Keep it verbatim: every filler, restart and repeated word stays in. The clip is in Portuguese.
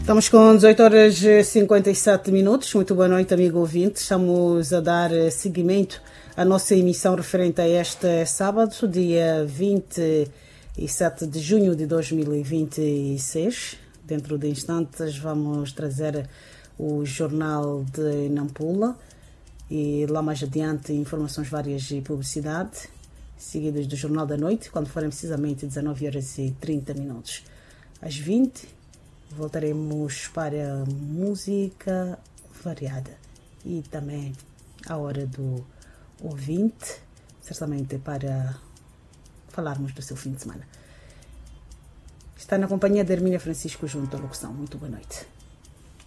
Estamos com dezoito horas e cinquenta e sete minutos. Muito boa noite, amigo ouvinte. Estamos a dar seguimento à nossa emissão referente a este sábado, dia vinte e sete de junho de dois mil e vinte e seis. Dentro de instantes vamos trazer o Jornal de Nampula e lá mais adiante informações várias e publicidade, seguidas do Jornal da Noite, quando forem precisamente dezenove horas e trinta minutos. Às vinte voltaremos para música variada e também a hora do ouvinte, certamente para falarmos do seu fim de semana. Está na companhia de Hermínia Francisco junto à locução. Muito boa noite.